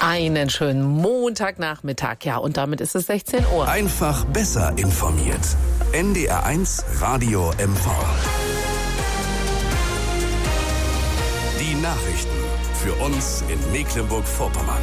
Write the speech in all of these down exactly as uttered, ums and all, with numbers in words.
Einen schönen Montagnachmittag, ja, und damit ist es sechzehn Uhr. Einfach besser informiert. N D R eins Radio M V. Die Nachrichten für uns in Mecklenburg-Vorpommern.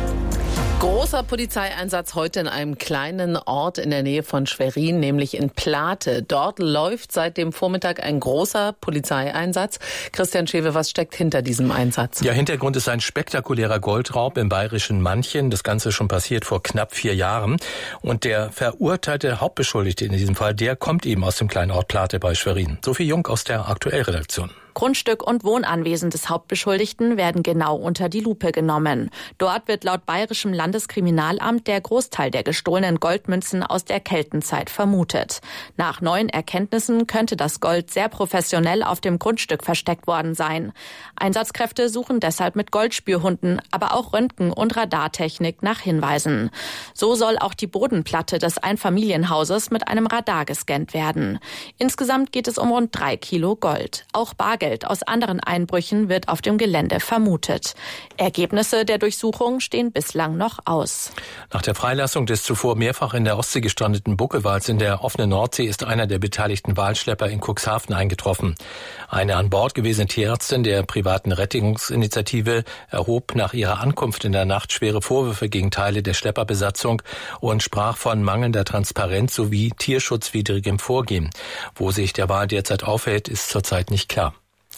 Großer Polizeieinsatz heute in einem kleinen Ort in der Nähe von Schwerin, nämlich in Plate. Dort läuft seit dem Vormittag ein großer Polizeieinsatz. Christian Schewe, was steckt hinter diesem Einsatz? Ja, Hintergrund ist ein spektakulärer Goldraub im bayerischen Manchen. Das Ganze ist schon passiert vor knapp vier Jahren. Und der verurteilte Hauptbeschuldigte in diesem Fall, der kommt eben aus dem kleinen Ort Plate bei Schwerin. Sophie Jung aus der Aktuellredaktion. Grundstück und Wohnanwesen des Hauptbeschuldigten werden genau unter die Lupe genommen. Dort wird laut Bayerischem Landeskriminalamt der Großteil der gestohlenen Goldmünzen aus der Keltenzeit vermutet. Nach neuen Erkenntnissen könnte das Gold sehr professionell auf dem Grundstück versteckt worden sein. Einsatzkräfte suchen deshalb mit Goldspürhunden, aber auch Röntgen- und Radartechnik nach Hinweisen. So soll auch die Bodenplatte des Einfamilienhauses mit einem Radar gescannt werden. Insgesamt geht es um rund drei Kilo Gold. Auch Bargeld aus anderen Einbrüchen wird auf dem Gelände vermutet. Ergebnisse der Durchsuchung stehen bislang noch aus. Nach der Freilassung des zuvor mehrfach in der Ostsee gestrandeten Buckelwals in der offenen Nordsee ist einer der beteiligten Walschlepper in Cuxhaven eingetroffen. Eine an Bord gewesene Tierärztin der privaten Rettungsinitiative erhob nach ihrer Ankunft in der Nacht schwere Vorwürfe gegen Teile der Schlepperbesatzung und sprach von mangelnder Transparenz sowie tierschutzwidrigem Vorgehen. Wo sich der Wal derzeit aufhält, ist zurzeit nicht klar.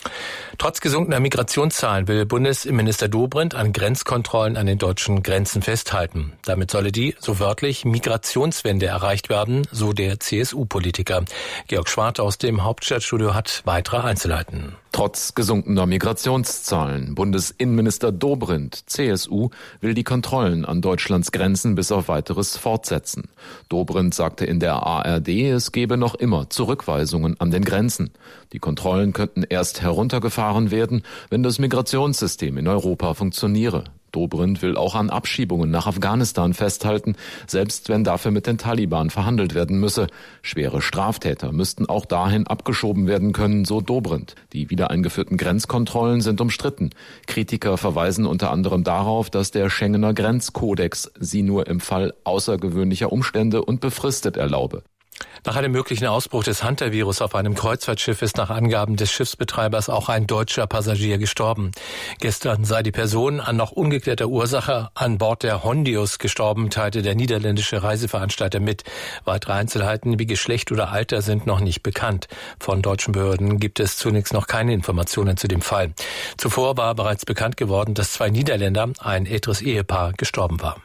Trotz gesunkener Migrationszahlen will Bundesinnenminister Dobrindt an Grenzkontrollen an den deutschen Grenzen festhalten. Damit solle die, so wörtlich, Migrationswende erreicht werden, so der C S U-Politiker. Georg Schwarte aus dem Hauptstadtstudio hat weitere Einzelheiten. Trotz gesunkener Migrationszahlen. Bundesinnenminister Dobrindt, C S U, will die Kontrollen an Deutschlands Grenzen bis auf Weiteres fortsetzen. Dobrindt sagte in der A R D, es gebe noch immer Zurückweisungen an den Grenzen. Die Kontrollen könnten erst heruntergefahren werden, wenn das Migrationssystem in Europa funktioniere. Dobrindt will auch an Abschiebungen nach Afghanistan festhalten, selbst wenn dafür mit den Taliban verhandelt werden müsse. Schwere Straftäter müssten auch dahin abgeschoben werden können, so Dobrindt. Die wieder eingeführten Grenzkontrollen sind umstritten. Kritiker verweisen unter anderem darauf, dass der Schengener Grenzkodex sie nur im Fall außergewöhnlicher Umstände und befristet erlaube. Nach einem möglichen Ausbruch des Hunter-Virus auf einem Kreuzfahrtschiff ist nach Angaben des Schiffsbetreibers auch ein deutscher Passagier gestorben. Gestern sei die Person an noch ungeklärter Ursache an Bord der Hondius gestorben, teilte der niederländische Reiseveranstalter mit. Weitere Einzelheiten wie Geschlecht oder Alter sind noch nicht bekannt. Von deutschen Behörden gibt es zunächst noch keine Informationen zu dem Fall. Zuvor war bereits bekannt geworden, dass zwei Niederländer, ein älteres Ehepaar, gestorben war.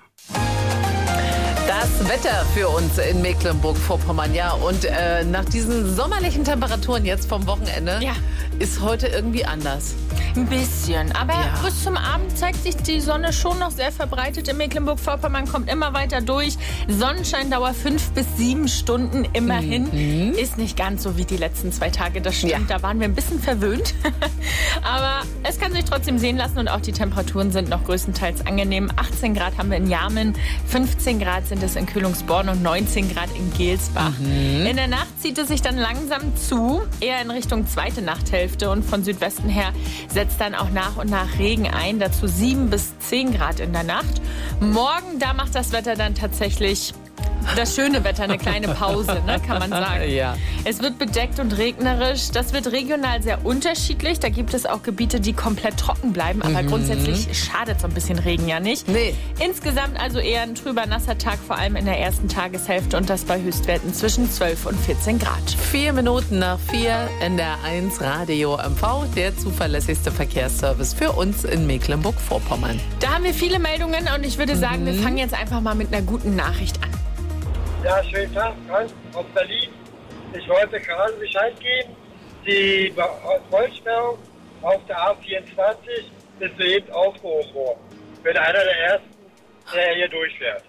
Das Wetter für uns in Mecklenburg-Vorpommern, ja. Und äh, nach diesen sommerlichen Temperaturen jetzt vom Wochenende ja. ist heute irgendwie anders. Ein bisschen, aber ja. bis zum Abend zeigt sich die Sonne schon noch sehr verbreitet in Mecklenburg-Vorpommern, kommt immer weiter durch. Sonnenscheindauer fünf bis sieben Stunden immerhin. Mhm. Ist nicht ganz so wie die letzten zwei Tage, das stimmt. Ja. Da waren wir ein bisschen verwöhnt. Aber es kann sich trotzdem sehen lassen und auch die Temperaturen sind noch größtenteils angenehm. achtzehn Grad haben wir in Jarmen, fünfzehn Grad sind es in Kühlungsborn und neunzehn Grad in Gelsbach. Mhm. In der Nacht zieht es sich dann langsam zu, eher in Richtung zweite Nachthälfte und von Südwesten her setzt dann auch nach und nach Regen ein, dazu sieben bis zehn Grad in der Nacht. Morgen, da macht das Wetter dann tatsächlich das schöne Wetter, eine kleine Pause, ne, kann man sagen. Ja. Es wird bedeckt und regnerisch. Das wird regional sehr unterschiedlich. Da gibt es auch Gebiete, die komplett trocken bleiben. Aber mhm. grundsätzlich schadet so ein bisschen Regen ja nicht. Nee. Insgesamt also eher ein trüber, nasser Tag, vor allem in der ersten Tageshälfte. Und das bei Höchstwerten zwischen zwölf und vierzehn Grad. Vier Minuten nach vier, N D R eins Radio M V, der zuverlässigste Verkehrsservice für uns in Mecklenburg-Vorpommern. Da haben wir viele Meldungen und ich würde sagen, mhm. wir fangen jetzt einfach mal mit einer guten Nachricht an. Ja, schönen Tag, Franz aus Berlin. Ich wollte gerade Bescheid geben, die Vollsperrung auf der A vierundzwanzig ist soeben aufgehoben worden. Ich bin einer der Ersten, der hier durchfährt.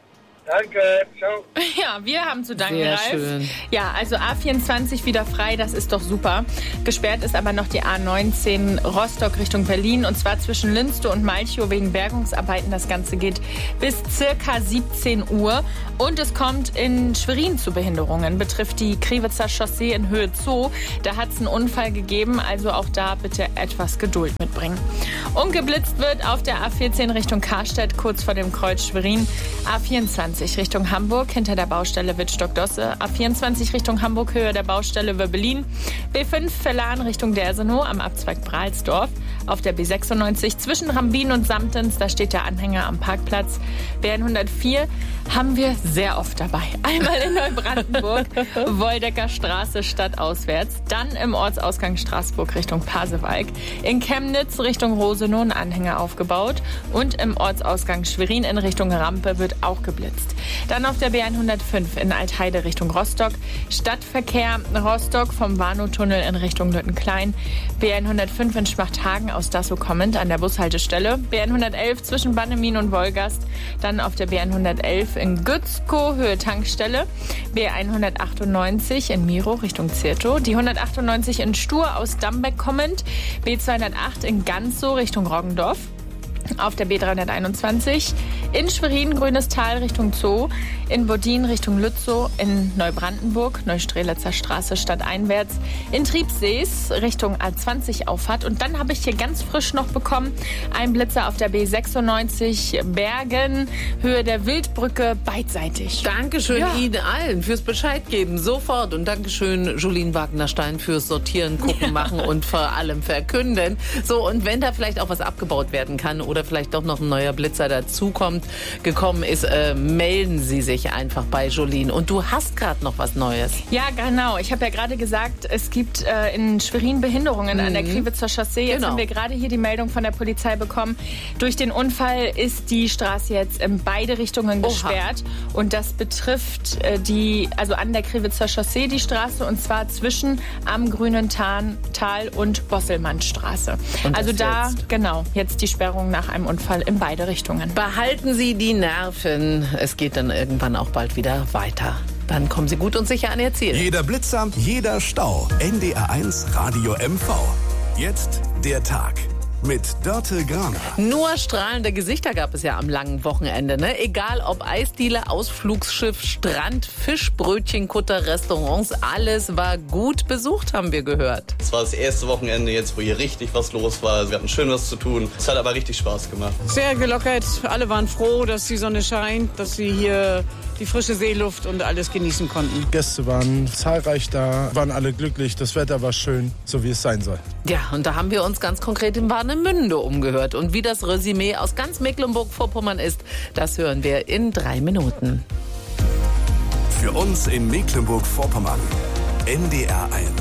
Danke, ciao. Ja, wir haben zu danken, Sehr Ralf. schön. Ja, also A vierundzwanzig wieder frei, das ist doch super. Gesperrt ist aber noch die A neunzehn Rostock Richtung Berlin und zwar zwischen Lünstow und Malchow wegen Bergungsarbeiten. Das Ganze geht bis circa siebzehn Uhr und es kommt in Schwerin zu Behinderungen. Betrifft die Kriwitzer Chaussee in Höhe Zoo. Da hat es einen Unfall gegeben, also auch da bitte etwas Geduld mitbringen. Und geblitzt wird auf der A vierzehn Richtung Karstedt, kurz vor dem Kreuz Schwerin. A vierundzwanzig Richtung Hamburg, hinter der Baustelle Wittstock-Dosse. A vierundzwanzig Richtung Hamburg, Höhe der Baustelle Wöbbelin. B fünf Verlan Richtung Dersenow am Abzweig Bralsdorf. Auf der B sechsundneunzig zwischen Rambin und Samtens, da steht der Anhänger am Parkplatz. B hundertvier haben wir sehr oft dabei. Einmal in Neubrandenburg, Woldecker Straße stadtauswärts. Dann im Ortsausgang Straßburg Richtung Pasewalk. In Chemnitz Richtung Rosenow ein Anhänger aufgebaut. Und im Ortsausgang Schwerin in Richtung Rampe wird auch geblitzt. Dann auf der B hundertfünf in Altheide Richtung Rostock. Stadtverkehr Rostock vom Warnow-Tunnel in Richtung Lüttenklein. B hundertfünf in Schmachthagen aus Dassow kommend an der Bushaltestelle. B hundertelf zwischen Bannemin und Wolgast. Dann auf der B hundertelf in Gützkow, Höhe Tankstelle. B hundertachtundneunzig in Miro Richtung Zirtow. Die hundertachtundneunzig in Stur aus Dambeck kommend. B zweihundertacht in Ganzow Richtung Roggendorf. Auf der B dreihunderteinundzwanzig in Schwerin, Grünes Tal Richtung Zoo, in Bodin Richtung Lützow, in Neubrandenburg, Neustrelitzer Straße stadteinwärts, in Triebsees Richtung A zwanzig Auffahrt. Und dann habe ich hier ganz frisch noch bekommen, ein Blitzer auf der B sechsundneunzig Bergen, Höhe der Wildbrücke, beidseitig. Dankeschön Ja. Ihnen allen fürs Bescheid geben, sofort. Und Dankeschön Jolien Wagner-Stein fürs Sortieren, Gucken, ja. Machen und vor allem Verkünden. So, und wenn da vielleicht auch was abgebaut werden kann oder vielleicht doch noch ein neuer Blitzer dazukommt, gekommen ist, äh, melden Sie sich einfach bei Jolien. Und du hast gerade noch was Neues. Ja, genau. Ich habe ja gerade gesagt, es gibt äh, in Schwerin Behinderungen mhm. an der Kriwitzer Chaussee. Jetzt genau. haben wir gerade hier die Meldung von der Polizei bekommen. Durch den Unfall ist die Straße jetzt in beide Richtungen gesperrt. Oha. Und das betrifft äh, die, also an der Kriwitzer Chaussee die Straße und zwar zwischen am Grünen Tal, Tal und Bosselmannstraße. Und also da, jetzt? genau, jetzt die Sperrung nach einem Unfall in beide Richtungen. Behalten Sie die Nerven. Es geht dann irgendwann auch bald wieder weiter. Dann kommen Sie gut und sicher an Ihr Ziel. Jeder Blitzer, jeder Stau. N D R eins Radio M V. Jetzt der Tag. Mit Dörte Graner. Nur strahlende Gesichter gab es ja am langen Wochenende. Ne? Egal ob Eisdiele, Ausflugsschiff, Strand, Fischbrötchen, Kutter, Restaurants, alles war gut besucht, haben wir gehört. Es war das erste Wochenende jetzt, wo hier richtig was los war. Wir hatten schön was zu tun. Es hat aber richtig Spaß gemacht. Sehr gelockert. Alle waren froh, dass die Sonne scheint, dass sie hier die frische Seeluft und alles genießen konnten. Gäste waren zahlreich da, waren alle glücklich. Das Wetter war schön, so wie es sein soll. Ja, und da haben wir uns ganz konkret in Warnemünde umgehört. Und wie das Resümee aus ganz Mecklenburg-Vorpommern ist, das hören wir in drei Minuten. Für uns in Mecklenburg-Vorpommern. N D R eins.